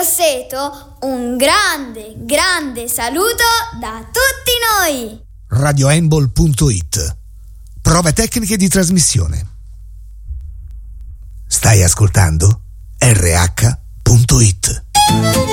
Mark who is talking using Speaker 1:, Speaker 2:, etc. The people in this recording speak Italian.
Speaker 1: Grosseto, un grande saluto da tutti noi.
Speaker 2: radioembol.it. Prove tecniche di trasmissione. Stai ascoltando RH.it.